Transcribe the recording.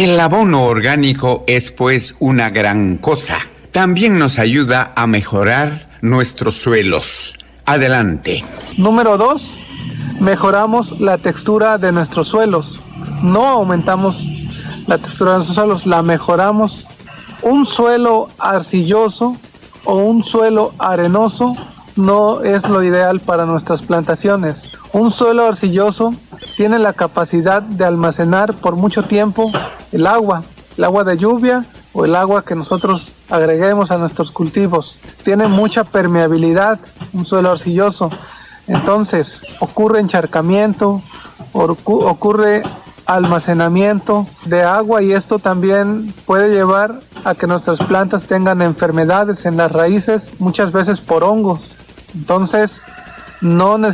El abono orgánico es pues una gran cosa. También nos ayuda a mejorar nuestros suelos. Adelante. Número 2. Mejoramos la textura de nuestros suelos. No aumentamos la textura de nuestros suelos, la mejoramos. Un suelo arcilloso o un suelo arenoso no es lo ideal para nuestras plantaciones. Un suelo arcilloso tiene la capacidad de almacenar por mucho tiempo el agua de lluvia o el agua que nosotros agreguemos a nuestros cultivos. Tiene mucha permeabilidad un suelo arcilloso. Entonces ocurre encharcamiento, ocurre almacenamiento de agua, y esto también puede llevar a que nuestras plantas tengan enfermedades en las raíces, muchas veces por hongos. Entonces no